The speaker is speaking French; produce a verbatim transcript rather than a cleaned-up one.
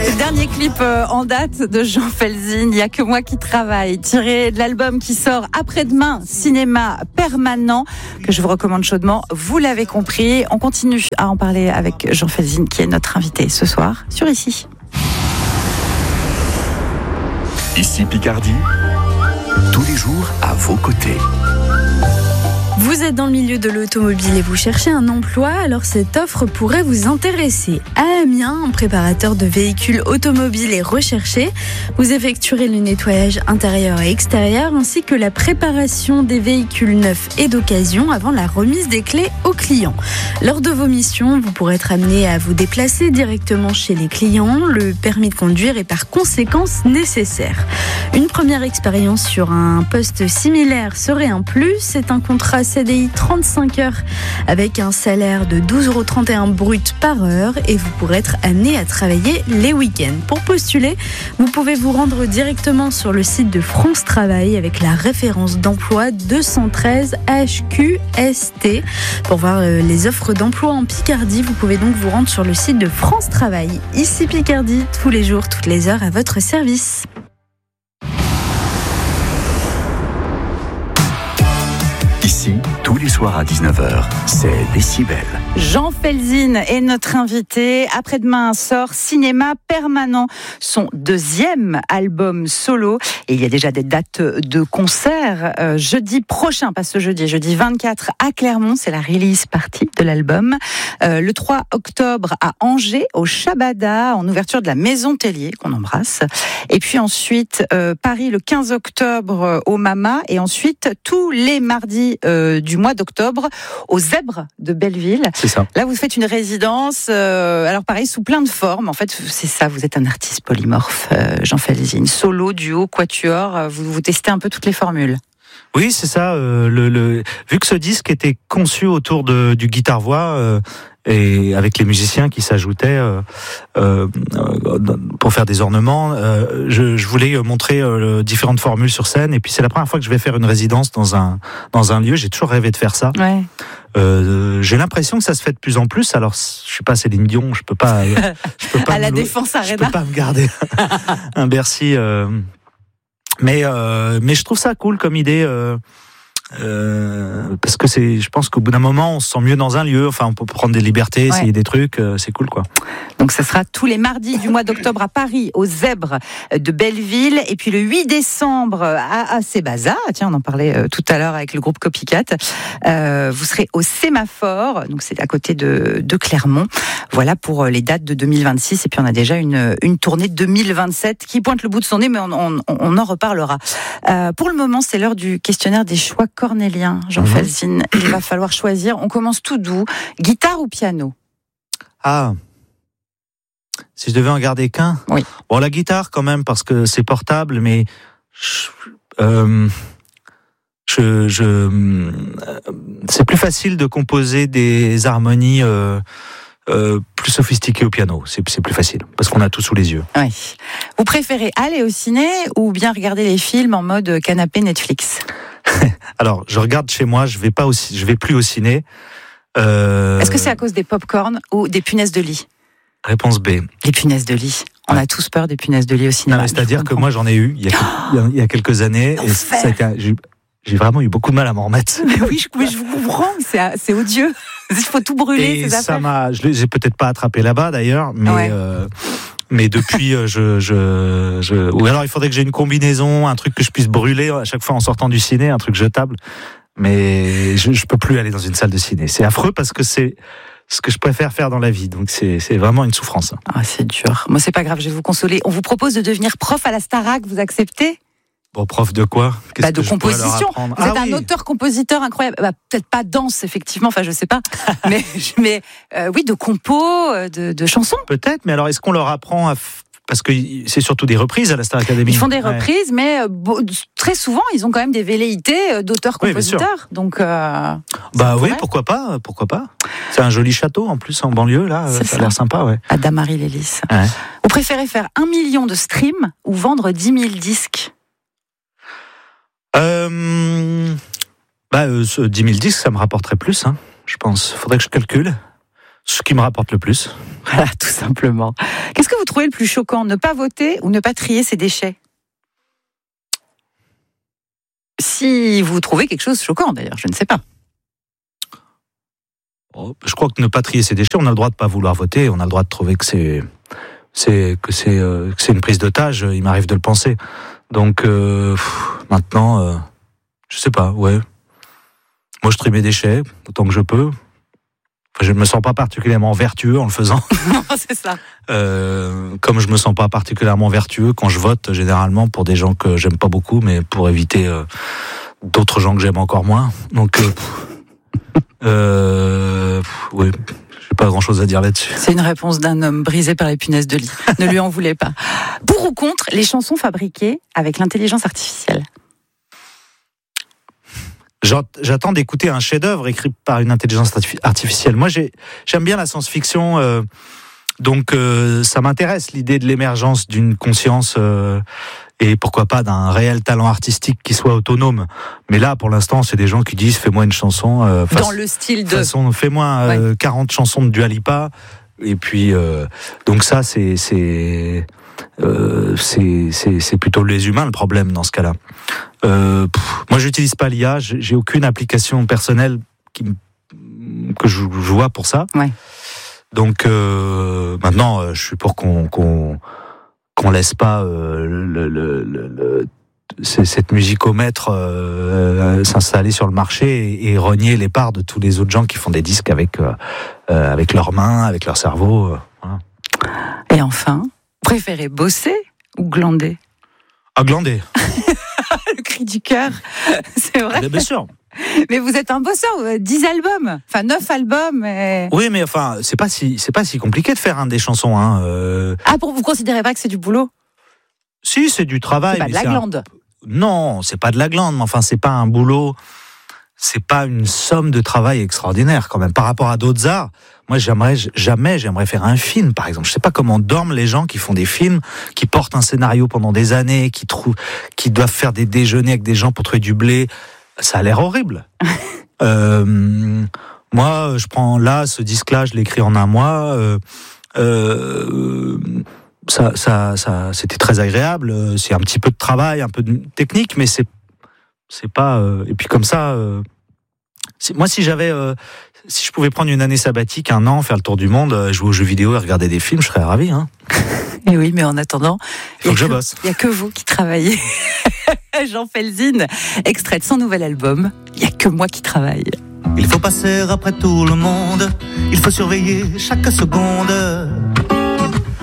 Dernier clip en date de Jean Felzine, Il n'y a que moi qui travaille, tiré de l'album qui sort après-demain, Cinéma Permanent, que je vous recommande chaudement. Vous l'avez compris, on continue à en parler avec Jean Felzine, qui est notre invité ce soir sur Ici. Ici Picardie, tous les jours à vos côtés. Vous êtes dans le milieu de l'automobile et vous cherchez un emploi, alors cette offre pourrait vous intéresser. À Amiens, un préparateur de véhicules automobiles est recherché. Vous effectuerez le nettoyage intérieur et extérieur ainsi que la préparation des véhicules neufs et d'occasion avant la remise des clés aux clients. Lors de vos missions, vous pourrez être amené à vous déplacer directement chez les clients. Le permis de conduire est par conséquence nécessaire. Une première expérience sur un poste similaire serait un plus. C'est un contrat C D I trente-cinq heures avec un salaire de douze euros trente et un brut par heure et vous pourrez être amené à travailler les week-ends. Pour postuler, vous pouvez vous rendre directement sur le site de France Travail avec la référence d'emploi deux cent treize H Q S T. Pour voir les offres d'emploi en Picardie, vous pouvez donc vous rendre sur le site de France Travail. Ici Picardie, tous les jours, toutes les heures à votre service. Ici, tous les soirs à dix-neuf heures, c'est Décibel. Jean Felzine est notre invité. Après-demain sort Cinéma Permanent, son deuxième album solo. Et il y a déjà des dates de concert. Euh, jeudi prochain, pas ce jeudi, jeudi vingt-quatre à Clermont, c'est la release party de l'album. Euh, le trois octobre à Angers, au Shabada, en ouverture de la Maison Tellier, qu'on embrasse. Et puis ensuite, euh, Paris le quinze octobre au Mama. Et ensuite, tous les mardis euh, du mois d'octobre, au Zèbre de Belleville. C'est ça. Là, vous faites une résidence, euh, alors pareil, sous plein de formes. En fait, c'est ça, vous êtes un artiste polymorphe, euh, Jean Felzine. Solo, duo, quatuor, vous, vous testez un peu toutes les formules. Oui, c'est ça. Euh, le, le, vu que ce disque était conçu autour de, du guitare-voix euh, et avec les musiciens qui s'ajoutaient euh, euh, pour faire des ornements, euh, je, je voulais montrer euh, différentes formules sur scène. Et puis c'est la première fois que je vais faire une résidence dans un dans un lieu. J'ai toujours rêvé de faire ça. Ouais. Euh, j'ai l'impression que ça se fait de plus en plus. Alors, je suis pas Céline Dion, je peux pas. Je peux pas à la me, Défense Arena. Je peux pas me garder un Bercy. Euh, Mais euh, mais je trouve ça cool comme idée euh, euh, parce que c'est, je pense qu'au bout d'un moment on se sent mieux dans un lieu. Enfin, on peut prendre des libertés, essayer ouais. des trucs, euh, c'est cool quoi. Donc ça sera tous les mardis du mois d'octobre à Paris, au Zèbre de Belleville, et puis le huit décembre à, à Sébaza. Tiens, on en parlait euh, tout à l'heure avec le groupe Copycat. Euh, vous serez au Sémaphore, donc c'est à côté de, de Clermont. Voilà pour les dates de deux mille vingt-six, et puis on a déjà une, une tournée deux mille vingt-sept qui pointe le bout de son nez, mais on, on, on en reparlera. Euh, pour le moment, c'est l'heure du questionnaire des choix cornéliens, Jean mmh. Felzine. Il va falloir choisir. On commence tout doux. Guitare ou piano ? Ah, si je devais en garder qu'un ? Oui. Bon, la guitare quand même, parce que c'est portable, mais je, euh, je, je, euh, c'est plus facile de composer des harmonies euh, euh, plus sophistiquées au piano. C'est, c'est plus facile, parce qu'on a tout sous les yeux. Oui. Vous préférez aller au ciné ou bien regarder les films en mode canapé Netflix ? Alors, je regarde chez moi, je vais pas au, je vais plus au ciné. Euh... Est-ce que c'est à cause des pop-corn ou des punaises de lit ? Réponse B. Les punaises de lit. On ouais. a tous peur des punaises de lit au cinéma. Non, c'est-à-dire que moi, j'en ai eu il y a, il y a quelques années. Et ça a été, j'ai, j'ai vraiment eu beaucoup de mal à m'en remettre. Mais oui, je, je vous comprends. C'est, c'est odieux. Il faut tout brûler, et ces ça affaires. M'a, je l'ai peut-être pas attrapé là-bas, d'ailleurs. Mais, ouais. euh, mais depuis, je, je, je... Ou alors, il faudrait que j'ai une combinaison, un truc que je puisse brûler à chaque fois en sortant du ciné, un truc jetable. Mais je, je peux plus aller dans une salle de ciné. C'est affreux parce que c'est ce que je préfère faire dans la vie. Donc c'est, c'est vraiment une souffrance. Ah, c'est dur. Moi, c'est pas grave, je vais vous consoler. On vous propose de devenir prof à la Starac, vous acceptez ? Bon, prof de quoi ? Qu'est-ce bah, de que composition. Vous ah, êtes un oui. auteur-compositeur incroyable. Bah, peut-être pas danse, effectivement, enfin, je sais pas. mais mais euh, oui, de compos, de, de chansons. Peut-être, mais alors est-ce qu'on leur apprend à... F... Parce que c'est surtout des reprises à la Star Academy. Ils font des ouais. reprises, mais beau, très souvent, ils ont quand même des velléités d'auteurs-compositeurs. Oui, donc, euh, bah oui, pourquoi pas, pourquoi pas. C'est un joli château en plus en banlieue là, ça, ça a l'air sympa, ouais. À Damary-les-Lys. Ouais. Vous préférez faire un million de streams ou vendre dix mille disques ? Euh, bah, euh, dix mille disques, ça me rapporterait plus, hein, je pense. Faudrait que je calcule. Ce qui me rapporte le plus. Voilà, tout simplement. Qu'est-ce que vous trouvez le plus choquant ? Ne pas voter ou ne pas trier ses déchets ? Si vous trouvez quelque chose de choquant, d'ailleurs, je ne sais pas. Oh, je crois que ne pas trier ses déchets, on a le droit de pas vouloir voter, on a le droit de trouver que c'est, c'est que c'est euh, que c'est une prise d'otage. Il m'arrive de le penser. Donc euh, pff, maintenant, euh, je sais pas. Ouais. Moi, je trie mes déchets autant que je peux. Enfin, je ne me sens pas particulièrement vertueux en le faisant. C'est ça. Euh, comme je me sens pas particulièrement vertueux quand je vote, généralement pour des gens que j'aime pas beaucoup, mais pour éviter euh, d'autres gens que j'aime encore moins. Donc, euh, euh, oui, j'ai pas grand-chose à dire là-dessus. C'est une réponse d'un homme brisé par les punaises de lit. Ne lui en voulez pas. Pour ou contre les chansons fabriquées avec l'intelligence artificielle ? J'attends d'écouter un chef-d'œuvre écrit par une intelligence artificielle. Moi, j'ai, j'aime bien la science-fiction, euh, donc euh, ça m'intéresse l'idée de l'émergence d'une conscience euh, et pourquoi pas d'un réel talent artistique qui soit autonome. Mais là, pour l'instant, c'est des gens qui disent fais-moi une chanson euh, dans façon, le style de façon, fais-moi euh, ouais. quarante chansons de Dua Lipa. Et puis euh, donc ça, c'est c'est euh, c'est c'est c'est plutôt les humains le problème dans ce cas-là. Euh, pff, moi, j'utilise pas l'I A. J'ai, j'ai aucune application personnelle qui, que je, je vois pour ça. Ouais. Donc euh, maintenant, euh, je suis pour qu'on qu'on qu'on laisse pas euh, le, le, le, le cette musicomètre euh, s'installer sur le marché et, et renier les parts de tous les autres gens qui font des disques avec euh, euh, avec leurs mains, avec leur cerveau. Euh, voilà. Et enfin, vous préférez bosser ou glander ? Ah, glander. Le cri du cœur, c'est vrai. Bien sûr. Mais vous êtes un bosseur, dix albums, enfin neuf albums. Et... Oui, mais enfin, c'est pas si c'est pas si compliqué de faire un des chansons. Hein. Euh... Ah, pour vous considérez pas que c'est du boulot ? Si, c'est du travail. C'est pas de la glande. Un... Non, c'est pas de la glande, mais enfin, c'est pas un boulot. C'est pas une somme de travail extraordinaire quand même par rapport à d'autres arts. Moi, j'aimerais jamais, j'aimerais faire un film, par exemple. Je sais pas comment dorment les gens qui font des films, qui portent un scénario pendant des années, qui trouvent, qui doivent faire des déjeuners avec des gens pour trouver du blé. Ça a l'air horrible. euh, moi, je prends là ce disque-là, je l'écris en un mois. Euh, euh, ça, ça, ça, c'était très agréable. C'est un petit peu de travail, un peu de technique, mais c'est c'est pas euh, et puis comme ça euh, c'est, moi si j'avais euh, si je pouvais prendre une année sabbatique, un an, faire le tour du monde, euh, jouer aux jeux vidéo et regarder des films, je serais ravi, hein. Et oui, mais en attendant, il faut que je bosse. Il y a que vous qui travaillez. Jean Felzine, extrait de son nouvel album, il y a que moi qui travaille. Il faut passer après tout le monde, il faut surveiller chaque seconde.